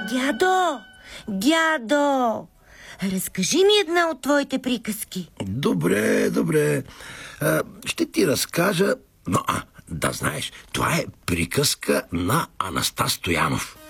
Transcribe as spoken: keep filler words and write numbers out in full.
Дядо, дядо, разкажи ми една от твоите приказки. Добре, добре. А, ще ти разкажа, но а, да знаеш, това е приказка на Анастас Стоянов.